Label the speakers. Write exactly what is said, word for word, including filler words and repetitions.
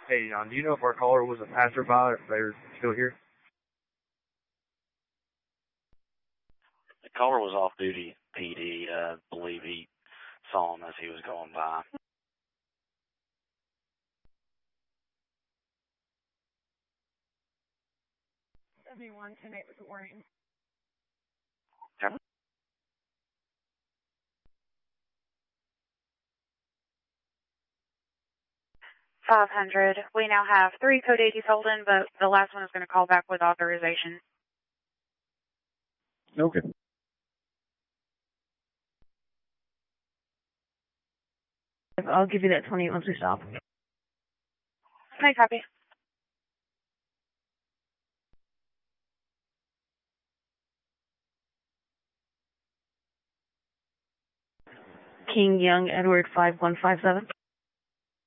Speaker 1: Hey, John, do you know if our caller was a passerby or if they're still here?
Speaker 2: The caller was off duty, P D. I uh, believe he saw him as he was going by.
Speaker 3: seventy-one ten eight was warning.
Speaker 2: Okay.
Speaker 4: five hundred. We now have three code eighties holding, but the last one is going to call back with authorization.
Speaker 1: Okay.
Speaker 3: I'll give you that twenty-eight once we stop.
Speaker 4: Okay, copy.
Speaker 3: King Young Edward five one five seven.